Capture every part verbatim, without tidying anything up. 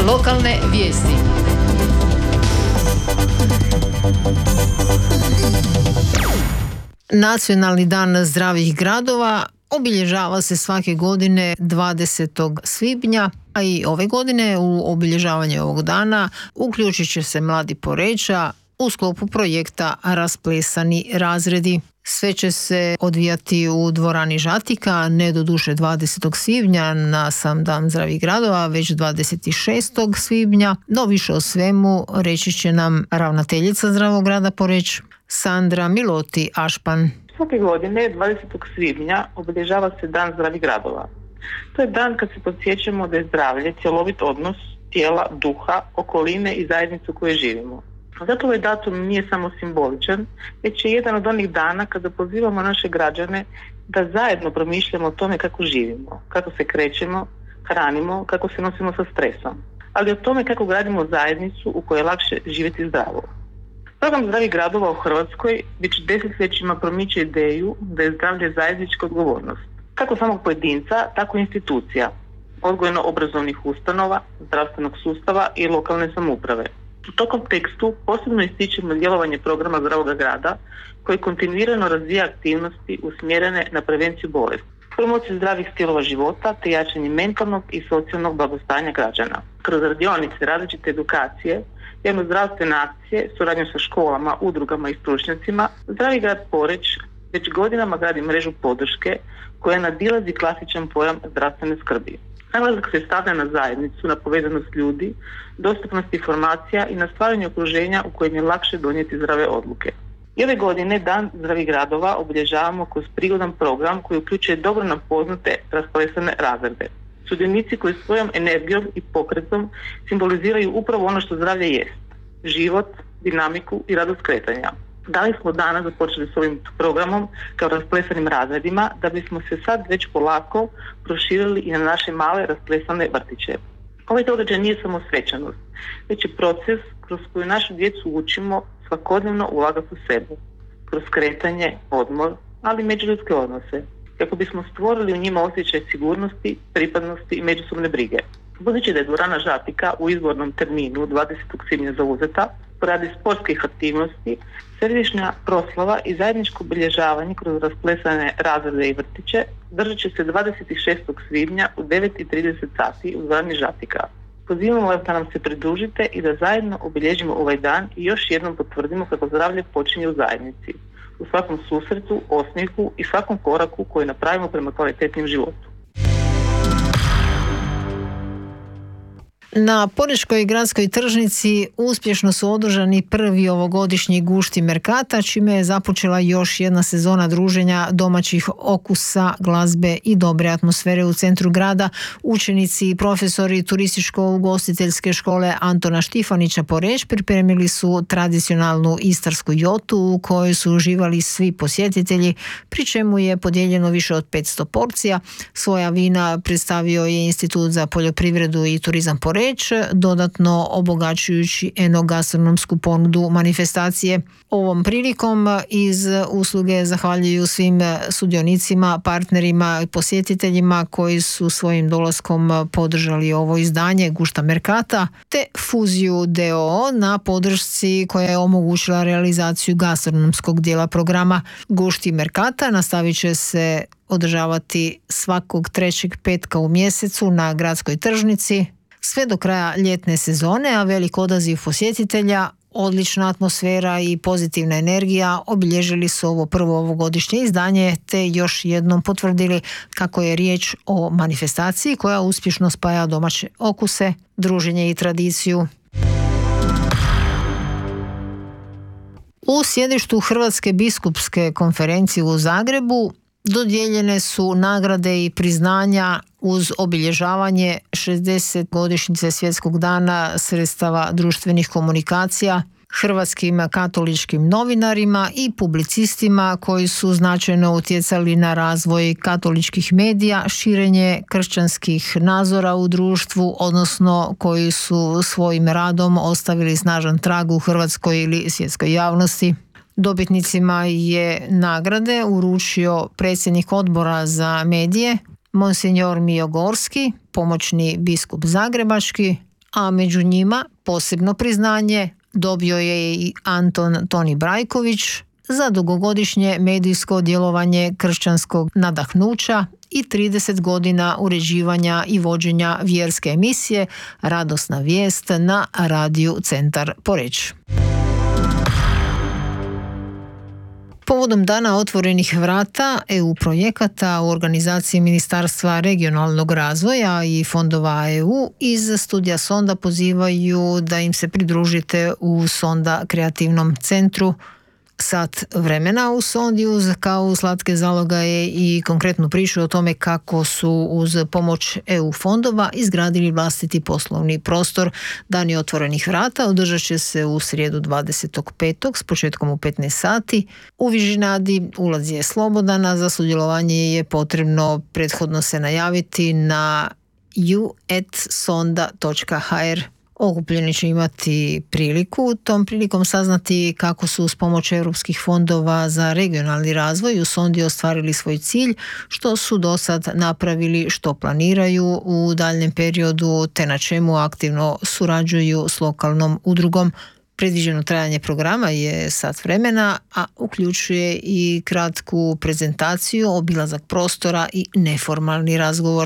Lokalne vijesti. Nacionalni dan zdravih gradova obilježava se svake godine dvadesetog svibnja, a i ove godine u obilježavanje ovog dana uključit će se mladi Poreča u sklopu projekta Rasplesani razredi. Sve će se odvijati u dvorani Žatika, ne doduše dvadesetog svibnja na sam dan zdravih gradova, već dvadeset šestog svibnja. No više o svemu reći će nam ravnateljica Zdravog grada Poreč, Sandra Miloti Ašpan. Svake godine dvadesetog svibnja obilježava se dan zdravih gradova. To je dan kad se podsjećamo da je zdravlje cjelovit odnos tijela, duha, okoline i zajednice u kojoj živimo. Zato ovaj datum nije samo simboličan, već je jedan od onih dana kada pozivamo naše građane da zajedno promišljamo o tome kako živimo, kako se krećemo, hranimo, kako se nosimo sa stresom, ali o tome kako gradimo zajednicu u kojoj je lakše živjeti zdravo. Program zdravih gradova u Hrvatskoj već desetljećima promiče ideju da je zdravlje zajednička odgovornost, kako samog pojedinca, tako i institucija, odgojno-obrazovnih ustanova, zdravstvenog sustava i lokalne samouprave. U tom kontekstu posebno ističemo djelovanje programa Zdravog grada koji kontinuirano razvija aktivnosti usmjerene na prevenciju bolesti, promociju zdravih stilova života te jačanje mentalnog i socijalnog blagostanja građana. Kroz radionice, različite edukacije, javnozdravstvene akcije, suradnju sa školama, udrugama i stručnjacima, Zdravi grad Poreč već godinama gradi mrežu podrške koja nadilazi klasičan pojam zdravstvene skrbi. Naglasak se stavlja na zajednicu, na povezanost ljudi, dostupnost informacija i na stvaranje okruženja u kojem je lakše donijeti zdrave odluke. I ove godine Dan zdravih gradova obilježavamo kroz prigodan program koji uključuje dobro nam poznate rasplesane razrede. Sudionici koji svojom energijom i pokretom simboliziraju upravo ono što zdravlje jest: život, dinamiku i radost kretanja. Dali smo danas započeli s ovim programom kao rasplesanim razredima da bismo se sad već polako proširili i na naše male rasplesane vrtiće. Ovaj događaj nije samo svečanost, već je proces kroz koji našu djecu učimo svakodnevno ulagati u sebe, kroz kretanje, odmor, ali i međuljudske odnose, kako bismo stvorili u njima osjećaj sigurnosti, pripadnosti i međusobne brige. Budući da je dvorana Žatika u izbornom terminu dvadesetog svibnja zauzeta, poradi sportskih aktivnosti, središnja proslava i zajedničko obilježavanje kroz rasplesane razrede i vrtiće držat će se dvadeset šestog svibnja u devet i trideset sati u dvorani Žatika. Pozivamo vas da nam se pridružite i da zajedno obilježimo ovaj dan i još jednom potvrdimo kako zdravlje počinje u zajednici, u svakom susretu, osmijehu i svakom koraku koji napravimo prema kvalitetnijem životu. Na Porečkoj gradskoj tržnici uspješno su održani prvi ovogodišnji gušti Merkata, čime je započela još jedna sezona druženja domaćih okusa, glazbe i dobre atmosfere u centru grada. Učenici i profesori turističko-ugostiteljske škole Antona Štifanića Poreč pripremili su tradicionalnu istarsku jotu u kojoj su uživali svi posjetitelji, pri čemu je podijeljeno više od petsto porcija. Svoja vina predstavio je Institut za poljoprivredu i turizam Poreč, dodatno obogaćujući enogastronomsku ponudu manifestacije. Ovom prilikom iz usluge zahvaljuju svim sudionicima, partnerima i posjetiteljima koji su svojim dolaskom podržali ovo izdanje Gušta Merkata, te Fuziju d o o na podršci koja je omogućila realizaciju gastronomskog dijela programa. Gušti Merkata nastavit će se održavati svakog trećeg petka u mjesecu na gradskoj tržnici sve do kraja ljetne sezone, a velik odaziv posjetitelja, odlična atmosfera i pozitivna energija obilježili su ovo prvo ovogodišnje izdanje te još jednom potvrdili kako je riječ o manifestaciji koja uspješno spaja domaće okuse, druženje i tradiciju. U sjedištu Hrvatske biskupske konferencije u Zagrebu dodijeljene su nagrade i priznanja uz obilježavanje šezdeset godišnjice Svjetskog dana sredstava društvenih komunikacija, hrvatskim katoličkim novinarima i publicistima koji su značajno utjecali na razvoj katoličkih medija, širenje kršćanskih nazora u društvu, odnosno koji su svojim radom ostavili snažan trag u hrvatskoj ili svjetskoj javnosti. Dobitnicima je nagrade uručio predsjednik odbora za medije, Monsignor Mijo Gorski, pomoćni biskup zagrebački, a među njima posebno priznanje dobio je i Anton Toni Brajković za dugogodišnje medijsko djelovanje kršćanskog nadahnuća i trideset godina uređivanja i vođenja vjerske emisije Radosna vijest na radiju Centar Poreč. Povodom Dana otvorenih vrata E U projekata u organizaciji Ministarstva regionalnog razvoja i fondova E U iz studija Sonda pozivaju da im se pridružite u Sonda kreativnom centru. Sat vremena u Sondi uz kao slatke zalogaje i konkretnu priču o tome kako su uz pomoć E U fondova izgradili vlastiti poslovni prostor. Dani otvorenih vrata održat će se u srijedu dvadesetog petog s početkom u petnaest sati. U Vižinadi ulaz je slobodan, a za sudjelovanje je potrebno prethodno se najaviti na ju et sonda točka ha er. Okupljeni će imati priliku tom prilikom saznati kako su uz pomoć europskih fondova za regionalni razvoj u Sondi ostvarili svoj cilj, što su do sad napravili, što planiraju u daljnjem periodu, te na čemu aktivno surađuju s lokalnom udrugom. Predviđeno trajanje programa je sat vremena, a uključuje i kratku prezentaciju, obilazak prostora i neformalni razgovor.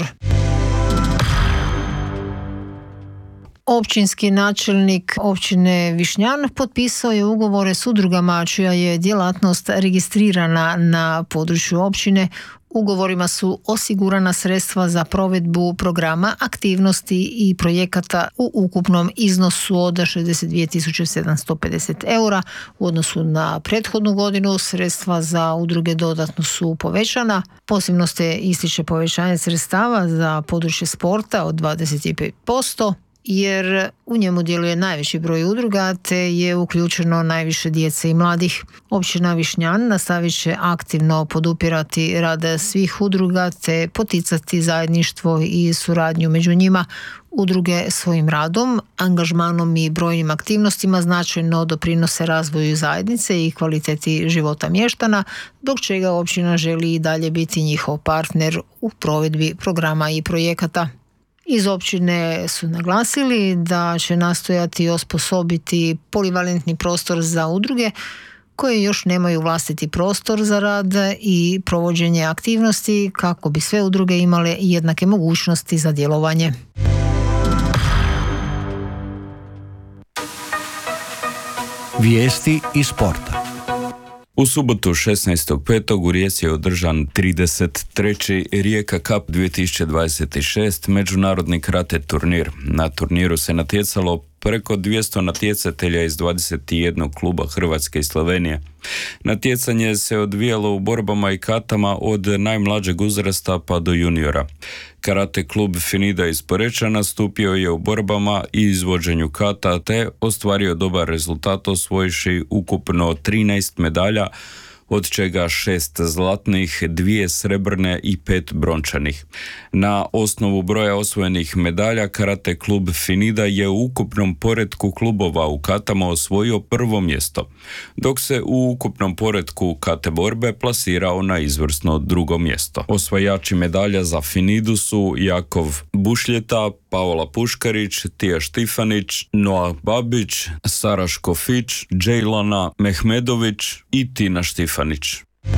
Općinski načelnik općine Višnjan potpisao je ugovore s udrugama čija je djelatnost registrirana na području općine. Ugovorima su osigurana sredstva za provedbu programa, aktivnosti i projekata u ukupnom iznosu od šezdeset dvije tisuće sedamsto pedeset eura. U odnosu na prethodnu godinu sredstva za udruge dodatno su povećana. Posebno se ističe povećanje sredstava za područje sporta od dvadeset pet posto. Jer u njemu djeluje najveći broj udruga te je uključeno najviše djece i mladih. Općina Višnjan nastavit će aktivno podupirati rad svih udruga te poticati zajedništvo i suradnju među njima. Udruge svojim radom, angažmanom i brojnim aktivnostima značajno doprinose razvoju zajednice i kvaliteti života mještana, dok čega općina želi i dalje biti njihov partner u provedbi programa i projekata. Iz općine su naglasili da će nastojati osposobiti polivalentni prostor za udruge koje još nemaju vlastiti prostor za rad i provođenje aktivnosti kako bi sve udruge imale jednake mogućnosti za djelovanje. Vijesti iz sporta. U subotu šesnaestog petog u Rijeci je održan trideset treći Rijeka Cup dvije tisuće dvadeset šest međunarodni karate turnir. Na turniru se natjecalo preko dvjesto natjecatelja iz dvadeset jedan kluba Hrvatske i Slovenije. Natjecanje se odvijalo u borbama i katama od najmlađeg uzrasta pa do juniora. Karate klub Finida iz Poreča nastupio je u borbama i izvođenju kata te ostvario dobar rezultat osvojivši ukupno trinaest medalja, od čega šest zlatnih, dvije srebrne i pet brončanih. Na osnovu broja osvojenih medalja Karate klub Finida je u ukupnom poretku klubova u katama osvojio prvo mjesto, dok se u ukupnom poretku kate borbe plasirao na izvrsno drugo mjesto. Osvajači medalja za Finidu su Jakov Bušljeta, Paola Puškarić, Tija Štifanić, Noah Babić, Sara Škofić, Džejlana Mehmedović i Tina Štifanić.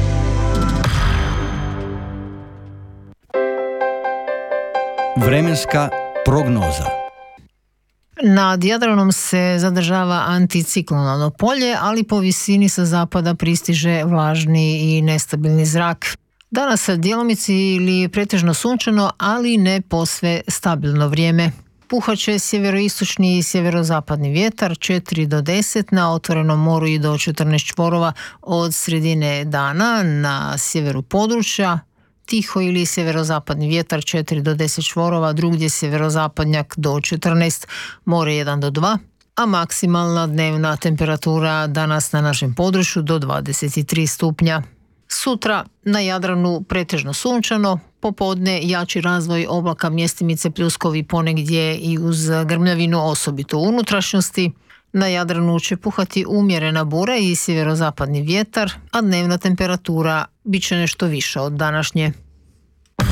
Vremenska prognoza. Nad Jadranom se zadržava anticiklonalno polje, ali po visini sa zapada pristiže vlažni i nestabilni zrak. Danas djelomice ili pretežno sunčano, ali ne posve stabilno vrijeme. Puhaće sjeveroistočni i sjeverozapadni vjetar četiri do deset na otvorenom moru i do četrnaest čvorova od sredine dana na sjeveru područja. Tiho ili sjeverozapadni vjetar četiri do deset čvorova, drugdje sjeverozapadnjak do četrnaest, more jedan do dva, a maksimalna dnevna temperatura danas na našem području do dvadeset tri stupnja. Sutra na Jadranu pretežno sunčano, popodne jači razvoj oblaka, mjestimice pljuskovi ponegdje i uz grmljavinu osobito u unutrašnjosti. Na Jadranu će puhati umjerena bura i sjeverozapadni vjetar, a dnevna temperatura bit će nešto više od današnje.